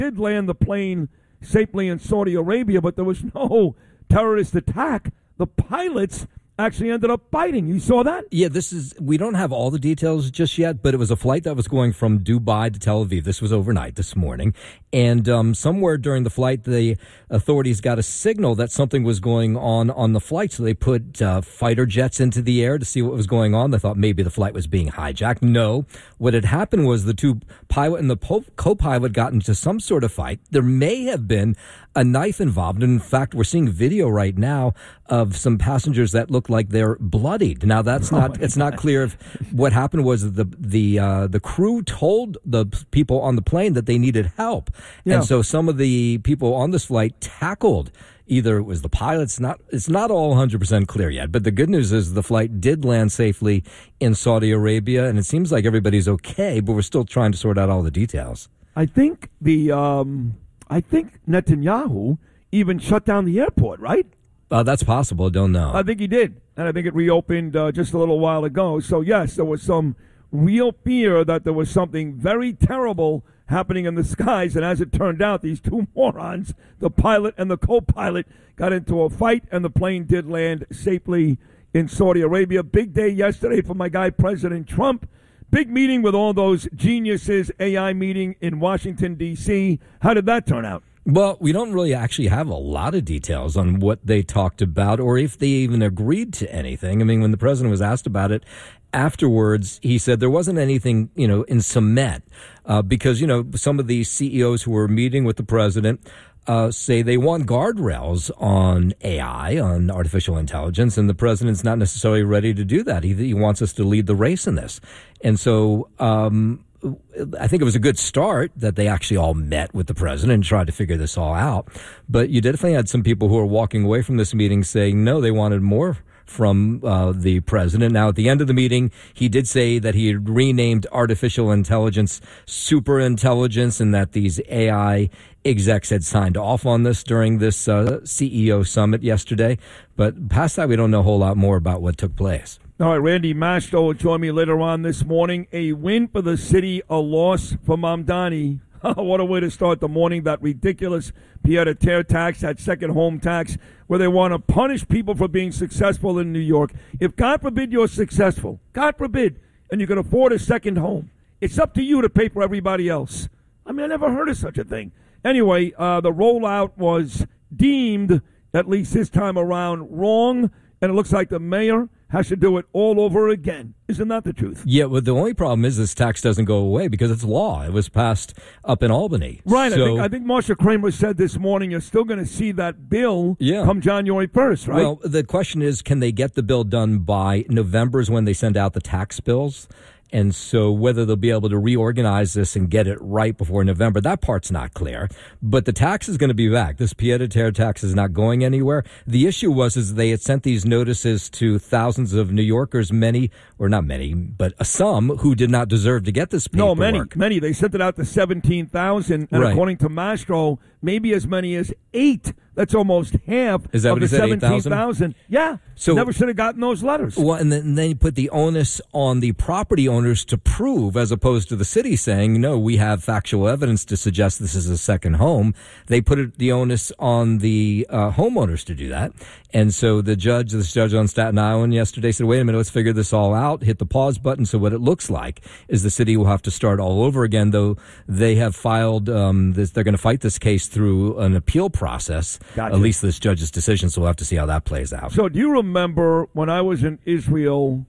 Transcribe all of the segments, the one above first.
did land the plane safely in Saudi Arabia, but there was no terrorist attack. The pilots actually ended up biting. You saw that? Yeah, we don't have all the details just yet, but it was a flight that was going from Dubai to Tel Aviv. This was overnight this morning. And somewhere during the flight, the authorities got a signal that something was going on the flight. So they put fighter jets into the air to see what was going on. They thought maybe the flight was being hijacked. No. What had happened was the two pilot and the co-pilot got into some sort of fight. There may have been a knife involved. And in fact, we're seeing video right now of some passengers that look like they're bloodied. Now, it's not clear if what happened was the crew told the people on the plane that they needed help. Yeah. And so some of the people on this flight tackled. Either it was the pilots. It's not all 100% clear yet. But the good news is the flight did land safely in Saudi Arabia, and it seems like everybody's okay, but we're still trying to sort out all the details. I think Netanyahu even shut down the airport, right? That's possible. Don't know. I think he did. And I think it reopened just a little while ago. So, yes, there was some real fear that there was something very terrible happening in the skies. And as it turned out, these two morons, the pilot and the co-pilot, got into a fight, and the plane did land safely in Saudi Arabia. Big day yesterday for my guy, President Trump. Big meeting with all those geniuses, AI meeting in Washington, D.C. How did that turn out? Well, we don't really actually have a lot of details on what they talked about or if they even agreed to anything. I mean, when the president was asked about it afterwards, he said there wasn't anything, in cement because, some of the CEOs who were meeting with the president say they want guardrails on AI, on artificial intelligence, and the president's not necessarily ready to do that. He wants us to lead the race in this. And so I think it was a good start that they actually all met with the president and tried to figure this all out. But you definitely had some people who were walking away from this meeting saying, no, they wanted more from the president. Now, at the end of the meeting, he did say that he had renamed artificial intelligence superintelligence and that these AI execs had signed off on this during this CEO summit yesterday. But past that, we don't know a whole lot more about what took place. All right, Randy Mastro will join me later on this morning. A win for the city, a loss for Mamdani. What a way to start the morning. That ridiculous pied-à-terre tax, that second home tax, where they want to punish people for being successful in New York. If, God forbid, you're successful, God forbid, and you can afford a second home, it's up to you to pay for everybody else. I mean, I never heard of such a thing. Anyway, the rollout was deemed, at least this time around, wrong, and it looks like the mayor has to do it all over again. Isn't that the truth? Yeah, well, the only problem is this tax doesn't go away because it's law. It was passed up in Albany. Right. So, I think Marsha Kramer said this morning you're still going to see that bill come January 1st, right? Well, the question is, can they get the bill done by November is when they send out the tax bills? And so whether they'll be able to reorganize this and get it right before November, that part's not clear. But the tax is going to be back. This pied-à-terre tax is not going anywhere. The issue was they had sent these notices to thousands of New Yorkers, many, or not many, but some who did not deserve to get this paperwork. No, many. They sent it out to 17,000, and according to Mastro, maybe as many as 8. That's almost half of the 17,000. Yeah. So never should have gotten those letters. Well, and then you put the onus on the property owners to prove, as opposed to the city saying, no, we have factual evidence to suggest this is a second home. They put the onus on the homeowners to do that. And so this judge on Staten Island yesterday said, wait a minute, let's figure this all out, hit the pause button. So what it looks like is the city will have to start all over again, though they have filed this. They're going to fight this case through an appeal process. Gotcha. At least this judge's decision, so we'll have to see how that plays out. So do you remember when I was in Israel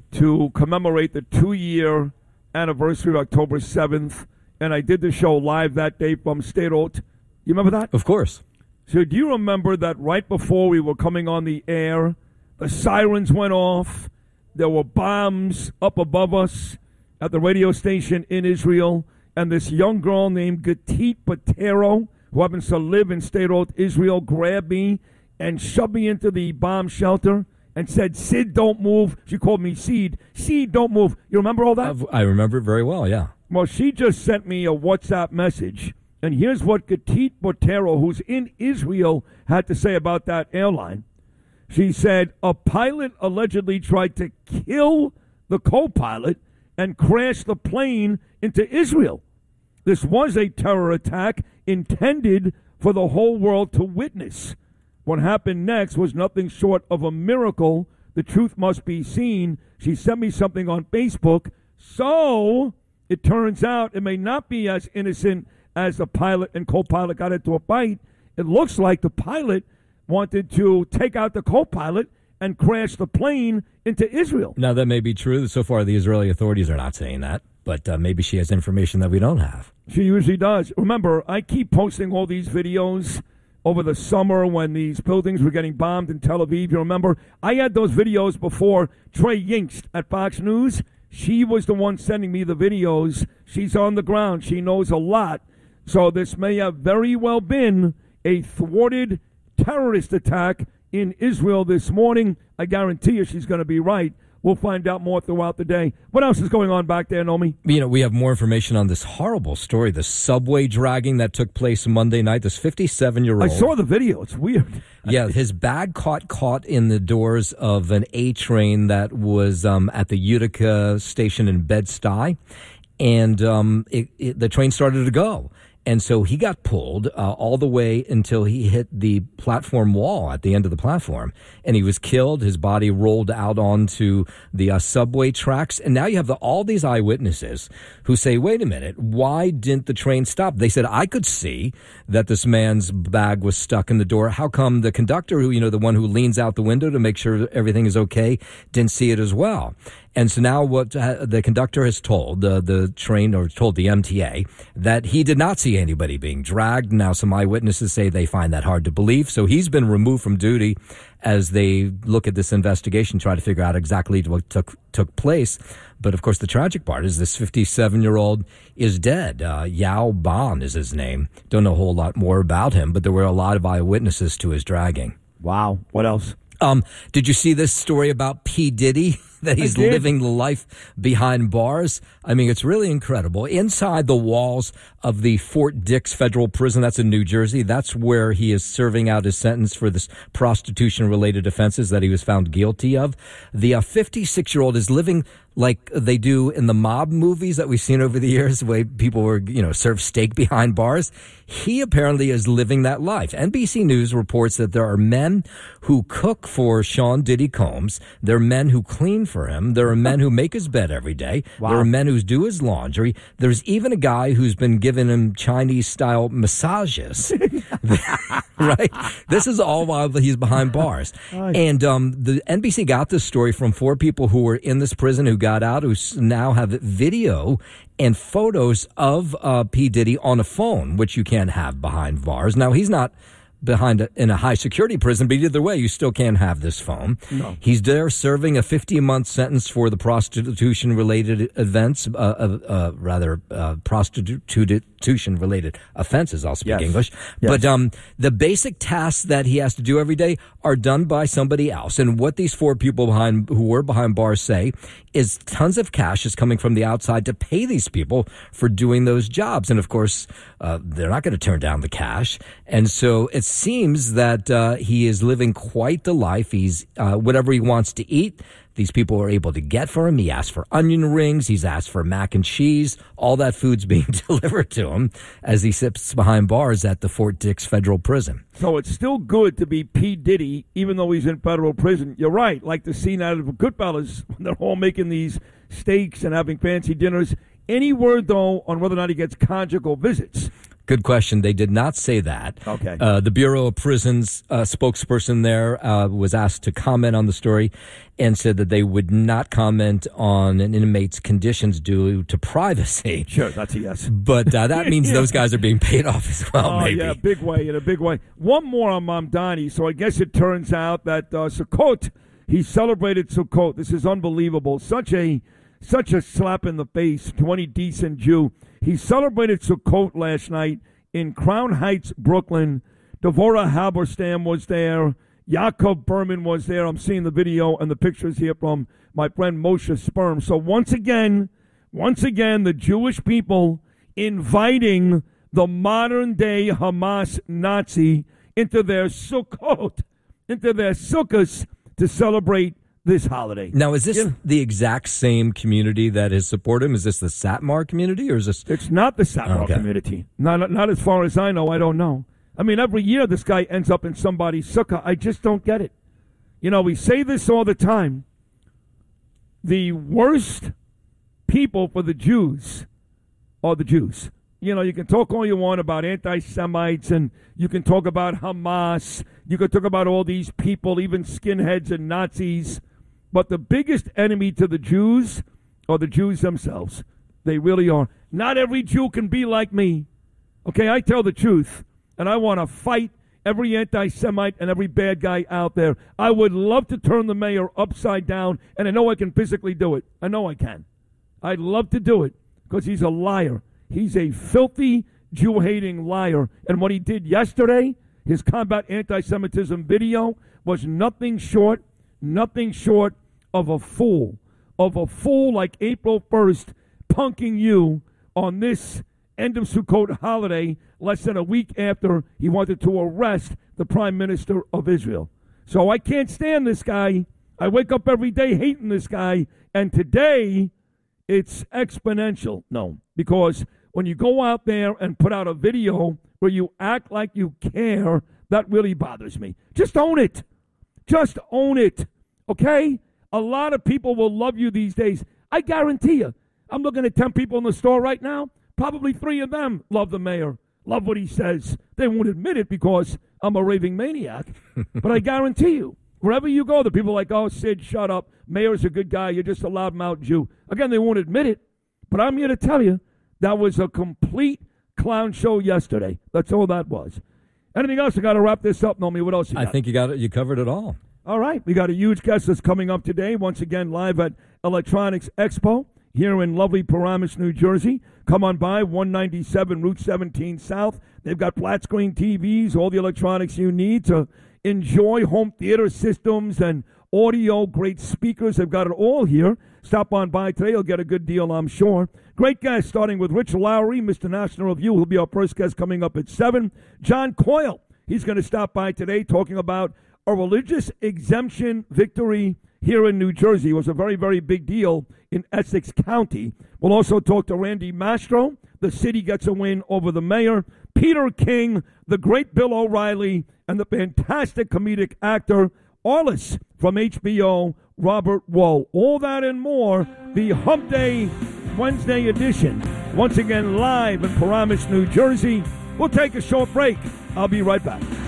to commemorate the 2-year anniversary of October 7th, and I did the show live that day from Sderot? You remember that? Of course. So do you remember that right before we were coming on the air, the sirens went off, there were bombs up above us at the radio station in Israel, and this young girl named Gatit Patero, who happens to live in Sderot, Israel, grabbed me and shoved me into the bomb shelter and said, Sid, don't move. She called me Seed. Seed, don't move. You remember all that? I remember it very well, yeah. Well, she just sent me a WhatsApp message, and here's what Gatit Botero, who's in Israel, had to say about that airline. She said, a pilot allegedly tried to kill the co-pilot and crashed the plane into Israel. This was a terror attack intended for the whole world to witness. What happened next was nothing short of a miracle. The truth must be seen. She sent me something on Facebook. So it turns out it may not be as innocent as the pilot and co-pilot got into a fight. It looks like the pilot wanted to take out the co-pilot and crash the plane into Israel. Now, that may be true. So far, the Israeli authorities are not saying that, but maybe she has information that we don't have. She usually does. Remember, I keep posting all these videos over the summer when these buildings were getting bombed in Tel Aviv. You remember? I had those videos before Trey Yingst at Fox News. She was the one sending me the videos. She's on the ground. She knows a lot. So this may have very well been a thwarted terrorist attack in Israel this morning. I guarantee you she's going to be right. We'll find out more throughout the day. What else is going on back there, Nomi? You know, we have more information on this horrible story, the subway dragging that took place Monday night. This 57-year-old. I saw the video. It's weird. Yeah, his bag caught in the doors of an A train that was at the Utica station in Bed-Stuy, and the train started to go. And so he got pulled all the way until he hit the platform wall at the end of the platform. And he was killed. His body rolled out onto the subway tracks. And now you have all these eyewitnesses who say, wait a minute, why didn't the train stop? They said, I could see that this man's bag was stuck in the door. How come the conductor, who, the one who leans out the window to make sure everything is okay, didn't see it as well? And so now what the conductor has told the train, or told the MTA, that he did not see anybody being dragged. Now some eyewitnesses say they find that hard to believe. So he's been removed from duty as they look at this investigation, try to figure out exactly what took place. But of course, the tragic part is this 57-year-old is dead. Yao Ban is his name. Don't know a whole lot more about him, but there were a lot of eyewitnesses to his dragging. Wow. What else? Did you see this story about P. Diddy? That he's living the life behind bars. I mean, it's really incredible. Inside the walls of the Fort Dix Federal Prison, that's in New Jersey, that's where he is serving out his sentence for this prostitution-related offenses that he was found guilty of. The 56-year-old is living like they do in the mob movies that we've seen over the years, where people were, serve steak behind bars. He apparently is living that life. NBC News reports that there are men who cook for Sean Diddy Combs. There are men who clean for him. There are men who make his bed every day. Wow. There are men who do his laundry. There's even a guy who's been giving him Chinese-style massages. Right? This is all while he's behind bars. And the NBC got this story from 4 people who were in this prison who got out, who now have video and photos of P. Diddy on a phone, which you can't have behind bars. Now, he's not in a high security prison, but either way, you still can't have this phone. No. He's there serving a 15-month sentence for the prostitution-related events, prostitution-related offenses. I'll speak English. Yes. But the basic tasks that he has to do every day are done by somebody else. And what these 4 people who were behind bars say is tons of cash is coming from the outside to pay these people for doing those jobs. And of course, they're not going to turn down the cash. And so it seems that he is living quite the life. He's whatever he wants to eat, these people are able to get for him. He asked for onion rings. He's asked for mac and cheese. All that food's being delivered to him as he sits behind bars at the Fort Dix Federal Prison. So it's still good to be P. Diddy, even though he's in federal prison. You're right, like the scene out of Goodfellas when they're all making these steaks and having fancy dinners. Any word, though, on whether or not he gets conjugal visits? Good question. They did not say that. Okay. The Bureau of Prisons spokesperson there was asked to comment on the story and said that they would not comment on an inmate's conditions due to privacy. Sure, that's a yes. But that means those guys are being paid off as well, maybe. Yeah, in a big way. One more on Mamdani. So I guess it turns out that Sukkot, he celebrated Sukkot. This is unbelievable. Such a slap in the face to any decent Jew. He celebrated Sukkot last night in Crown Heights, Brooklyn. Devorah Halberstam was there. Yaakov Berman was there. I'm seeing the video and the pictures here from my friend Moshe Sperm. So once again, the Jewish people inviting the modern-day Hamas Nazi into their Sukkot, into their sukkahs to celebrate this holiday. Now, is this the exact same community that has supported him? Is this the Satmar community, or is this? It's not the Satmar community. Not as far as I know. I don't know. I mean, every year this guy ends up in somebody's sukkah. I just don't get it. You know, we say this all the time. The worst people for the Jews are the Jews. You know, you can talk all you want about anti-Semites, and you can talk about Hamas. You can talk about all these people, even skinheads and Nazis. But the biggest enemy to the Jews are the Jews themselves. They really are. Not every Jew can be like me. Okay, I tell the truth, and I want to fight every anti-Semite and every bad guy out there. I would love to turn the mayor upside down, and I know I can physically do it. I know I can. I'd love to do it because he's a liar. He's a filthy, Jew-hating liar. And what he did yesterday, his combat anti-Semitism video, was nothing short of a fool. Of a fool like April 1st punking you on this end of Sukkot holiday less than a week after he wanted to arrest the Prime Minister of Israel. So I can't stand this guy. I wake up every day hating this guy. And today, it's exponential. No, because when you go out there and put out a video where you act like you care, that really bothers me. Just own it. Just own it. Okay? A lot of people will love you these days. I guarantee you. I'm looking at 10 people in the store right now. Probably 3 of them love the mayor, love what he says. They won't admit it because I'm a raving maniac. But I guarantee you, wherever you go, the people are like, oh, Sid, shut up. Mayor's a good guy. You're just a loudmouth Jew. Again, they won't admit it. But I'm here to tell you, that was a complete clown show yesterday. That's all that was. Anything else? I got to wrap this up, Nomi. What else you got? I think you got it. You covered it all. All right. We got a huge guest that's coming up today, once again, live at Electronics Expo here in lovely Paramus, New Jersey. Come on by, 197 Route 17 South. They've got flat screen TVs, all the electronics you need to enjoy home theater systems and audio, great speakers. They've got it all here. Stop on by today. You'll get a good deal, I'm sure. Great guests, starting with Rich Lowry, Mr. National Review. He'll be our first guest coming up at 7. John Coyle, he's going to stop by today talking about a religious exemption victory here in New Jersey. It was a very, very big deal in Essex County. We'll also talk to Randy Mastro. The city gets a win over the mayor. Peter King, the great Bill O'Reilly, and the fantastic comedic actor Arliss from HBO, Robert Wool. All that and more, the Hump Day Wednesday edition. Once again, live in Paramus, New Jersey. We'll take a short break. I'll be right back.